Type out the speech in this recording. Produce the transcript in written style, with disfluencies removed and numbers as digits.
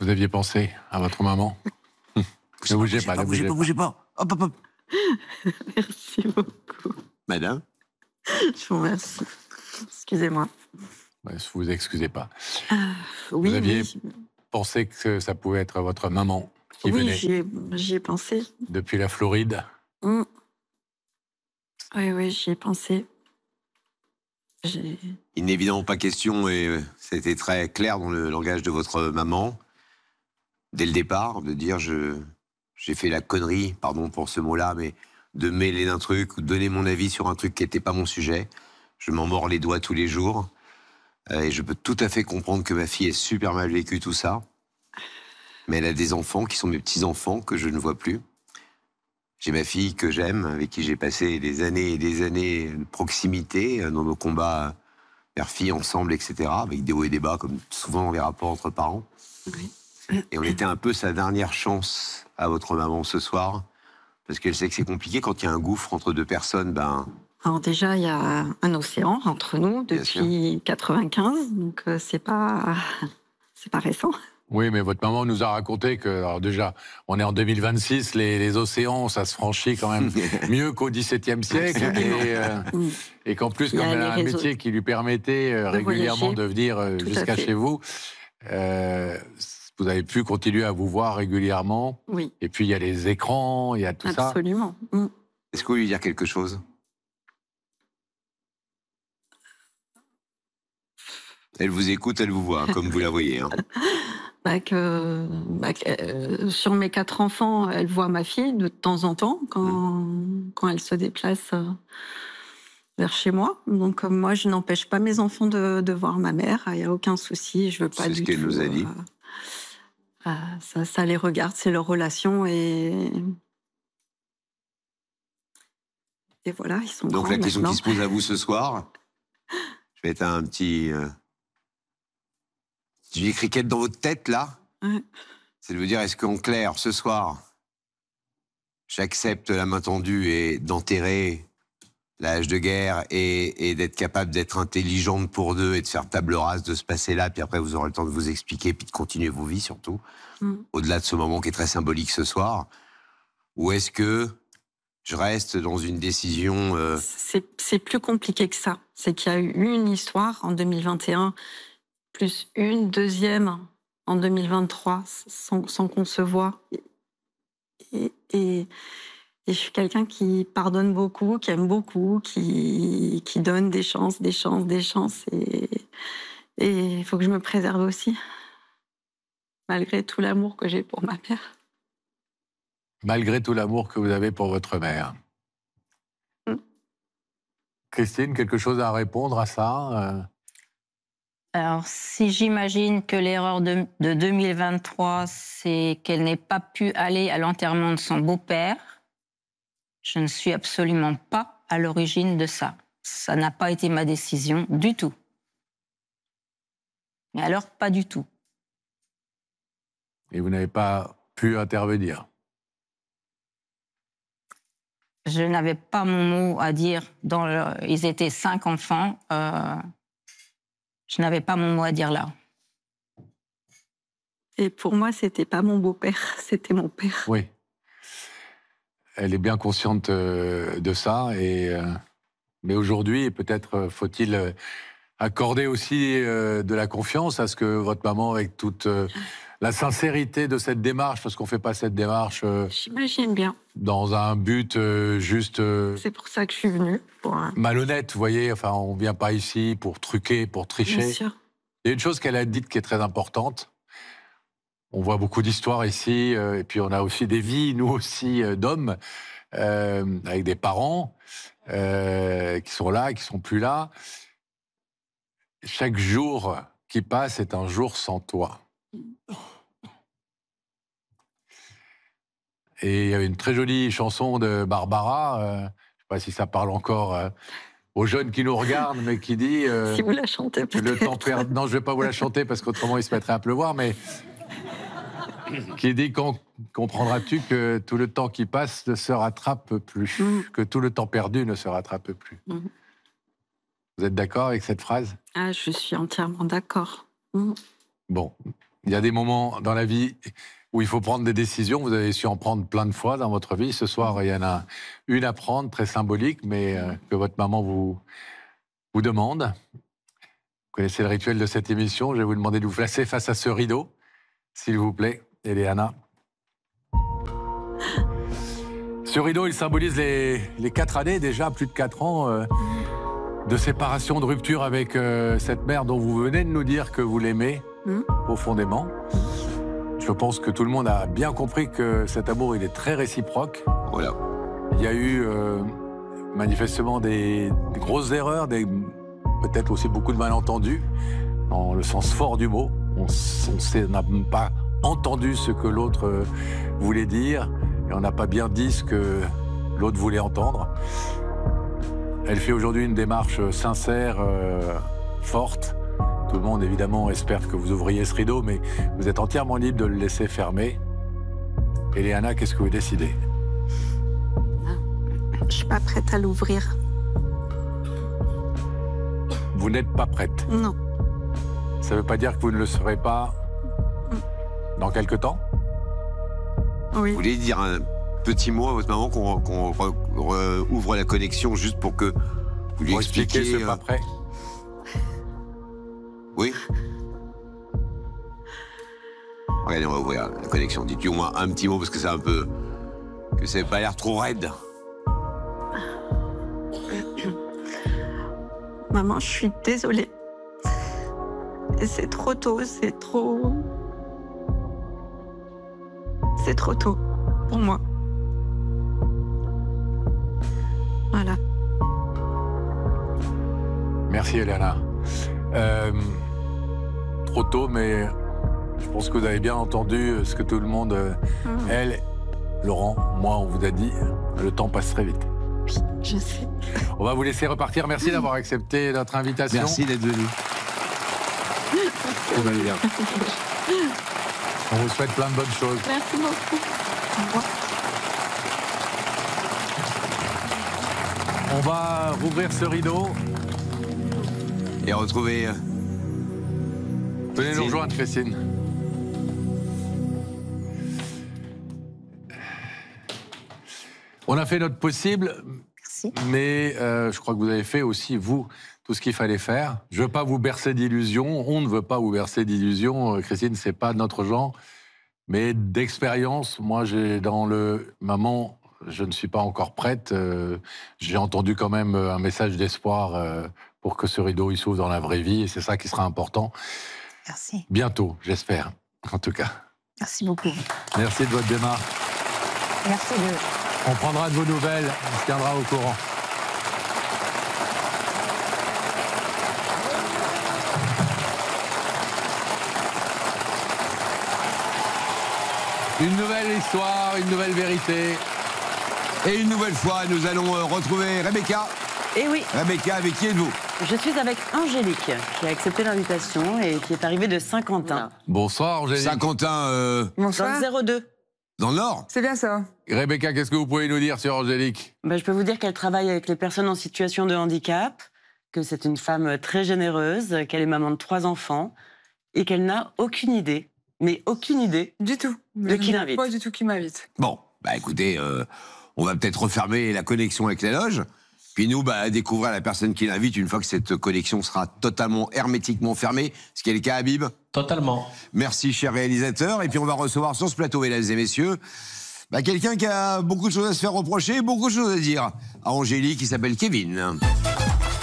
Vous aviez pensé à votre maman? Ne bougez pas, ne bougez pas. Bougez pas. Hop, hop, hop. Merci beaucoup. Madame, Je vous remercie. Excusez-moi. Ouais, vous excusez pas. Oui, Vous aviez oui. pensé que ça pouvait être votre maman qui Oui, venait j'y ai pensé. depuis la Floride. Mm. Oui, j'y ai pensé. il n'est évidemment pas question, et c'était très clair dans le langage de votre maman, dès le départ, de dire j'ai fait la connerie, pardon pour ce mot-là, mais de mêler d'un truc ou de donner mon avis sur un truc qui n'était pas mon sujet. Je m'en mords les doigts tous les jours. Et je peux tout à fait comprendre que ma fille ait super mal vécu tout ça. Mais elle a des enfants qui sont mes petits-enfants que je ne vois plus. J'ai ma fille que j'aime, avec qui j'ai passé des années et des années de proximité dans nos combats père-fille ensemble, etc. Avec des hauts et des bas, comme souvent dans les rapports entre parents. Oui. Et on était un peu sa dernière chance à votre maman ce soir, parce qu'elle sait que c'est compliqué quand il y a un gouffre entre deux personnes. Alors déjà, il y a un océan entre nous depuis 95, donc c'est pas récent. Oui, mais votre maman nous a raconté que, alors déjà, on est en 2026, les océans, ça se franchit quand même mieux qu'au XVIIe siècle, et qu'en plus, comme elle a un métier qui lui permettait régulièrement de venir jusqu'à chez vous, vous avez pu continuer à vous voir régulièrement. Oui. Et puis, il y a les écrans, il y a tout ça. Absolument. Est-ce que vous voulez lui dire quelque chose? Elle vous écoute, elle vous voit, comme vous la voyez. Hein. Sur mes 4 enfants, elle voit ma fille de temps en temps quand elle se déplace vers chez moi. Donc moi, je n'empêche pas mes enfants de voir ma mère. Il n'y a aucun souci. Je veux pas du tout. C'est ce qu'elle nous a dit. Ça les regarde, c'est leur relation et voilà, ils sont Donc grands la question maintenant. qui se pose à vous ce soir, je vais être un petit cricket dans votre tête là. Ouais. C'est de vous dire, est-ce qu'en clair, ce soir, j'accepte la main tendue et d'enterrer l'âge de guerre et d'être capable d'être intelligente pour deux et de faire table rase de ce passé-là, puis après vous aurez le temps de vous expliquer, puis de continuer vos vies surtout, au-delà de ce moment qui est très symbolique ce soir, ou est-ce que je reste dans une décision... C'est plus compliqué que ça. C'est qu'il y a eu une histoire en 2021, plus une deuxième en 2023, sans qu'on se voit. Et je suis quelqu'un qui pardonne beaucoup, qui aime beaucoup, qui donne des chances. Et il faut que je me préserve aussi, malgré tout l'amour que j'ai pour ma mère. Malgré tout l'amour que vous avez pour votre mère. Christine, quelque chose à répondre à ça? Alors, si j'imagine que l'erreur de 2023, c'est qu'elle n'ait pas pu aller à l'enterrement de son beau-père, je ne suis absolument pas à l'origine de ça. Ça n'a pas été ma décision du tout. Mais alors, pas du tout. Et vous n'avez pas pu intervenir? Je n'avais pas mon mot à dire. Ils étaient 5 enfants. Je n'avais pas mon mot à dire là. Et pour moi, c'était pas mon beau-père, c'était mon père. Oui. Elle est bien consciente de ça. Mais aujourd'hui, peut-être faut-il accorder aussi de la confiance à ce que votre maman, avec toute la sincérité de cette démarche, parce qu'on ne fait pas cette démarche j'imagine bien. Dans un but juste... c'est pour ça que je suis venue. Malhonnête, vous voyez. Enfin, on ne vient pas ici pour truquer, pour tricher. Bien sûr. Il y a une chose qu'elle a dite qui est très importante. On voit beaucoup d'histoires ici, et puis on a aussi des vies, nous aussi, d'hommes, avec des parents qui sont là, qui ne sont plus là. Chaque jour qui passe est un jour sans toi. Et il y avait une très jolie chanson de Barbara, je ne sais pas si ça parle encore aux jeunes qui nous regardent, mais qui dit... si vous la chantez peut-être. Le temps perd... Non, je ne vais pas vous la chanter parce qu'autrement il se mettrait à pleuvoir, mais... qui dit comprendras-tu que tout le temps qui passe ne se rattrape plus, que tout le temps perdu ne se rattrape plus. Vous êtes d'accord avec cette phrase? Je suis entièrement d'accord. Bon, Il y a des moments dans la vie où il faut prendre des décisions. Vous avez su en prendre plein de fois dans votre vie. Ce soir, il y en a une à prendre, très symbolique, mais que votre maman vous demande. Vous connaissez le rituel de cette émission. Je vais vous demander de vous placer face à ce rideau, s'il vous plaît, Eliana. Ce rideau, il symbolise les 4 années, déjà plus de 4 ans, de séparation, de rupture avec cette mère dont vous venez de nous dire que vous l'aimez profondément. Je pense que tout le monde a bien compris que cet amour, il est très réciproque. Voilà. Il y a eu manifestement des grosses erreurs, peut-être aussi beaucoup de malentendus, dans le sens fort du mot. On n'a pas entendu ce que l'autre voulait dire, et on n'a pas bien dit ce que l'autre voulait entendre. Elle fait aujourd'hui une démarche sincère, forte. Tout le monde, évidemment, espère que vous ouvriez ce rideau, mais vous êtes entièrement libre de le laisser fermer. Eliana, qu'est-ce que vous décidez? Je suis pas prête à l'ouvrir. Vous n'êtes pas prête? Non. Ça ne veut pas dire que vous ne le serez pas dans quelque temps? Oui. Vous voulez dire un petit mot à votre maman qu'on ouvre la connexion juste pour que vous lui Pour expliquer expliquiez... ce pas prêt? Oui. Regardez, on va ouvrir la connexion. Dites-lui au moins un petit mot parce que c'est un peu... que ça n'a pas l'air trop raide. Maman, je suis désolée. Et c'est trop tôt, c'est trop tôt pour moi. Voilà. Merci, Eliana. Trop tôt, mais je pense que vous avez bien entendu ce que tout le monde... Elle, Laurent, moi, on vous a dit, le temps passe très vite. Oui, je sais. On va vous laisser repartir. Merci d'avoir accepté notre invitation. Merci d'être venu. Tout va bien. On vous souhaite plein de bonnes choses. Merci beaucoup. Au revoir. On va rouvrir ce rideau. Et retrouver... Venez nous rejoindre, Christine. On a fait notre possible, Merci. mais je crois que vous avez fait aussi, vous, tout ce qu'il fallait faire. Je ne veux pas vous bercer d'illusions, on ne veut pas vous bercer d'illusions, Christine, c'est pas notre genre, mais d'expérience, moi, j'ai dans le... Maman, je ne suis pas encore prête, j'ai entendu quand même un message d'espoir pour que ce rideau il s'ouvre dans la vraie vie, et c'est ça qui sera important. Merci. Bientôt, j'espère, en tout cas. Merci beaucoup. Merci de votre démarche. Merci de... On prendra de vos nouvelles, on se tiendra au courant. Une nouvelle histoire, une nouvelle vérité. Et une nouvelle fois, nous allons retrouver Rebecca. Eh oui, Rebecca, avec qui êtes-vous? je suis avec Angélique, qui a accepté l'invitation et qui est arrivée de Saint-Quentin. Bonsoir, Angélique. Saint-Quentin, Dans Bonsoir. le 02. dans le Nord. C'est bien ça. Rebecca, qu'est-ce que vous pouvez nous dire sur Angélique? Je peux vous dire qu'elle travaille avec les personnes en situation de handicap, que c'est une femme très généreuse, qu'elle est maman de 3 enfants et qu'elle n'a aucune idée, mais aucune idée. Du tout. De qui Je ne l'invite. Pas du tout qui m'invite. Bon, écoutez, on va peut-être refermer la connexion avec la loge. Puis nous, découvrir la personne qui l'invite une fois que cette connexion sera totalement hermétiquement fermée. Ce qui est le cas, Habib. Totalement. Merci, cher réalisateur. Et puis on va recevoir sur ce plateau, mesdames et messieurs, quelqu'un qui a beaucoup de choses à se faire reprocher, beaucoup de choses à dire. À Angélique, qui s'appelle Kevin.